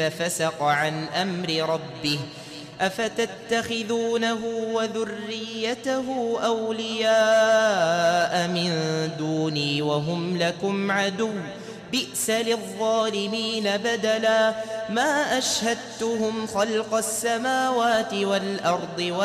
ففسق عن أمر ربه أفتتخذونه وذريته أولياء من دوني وهم لكم عدو بئس للظالمين بدلا ما أشهدتهم خلق السماوات والأرض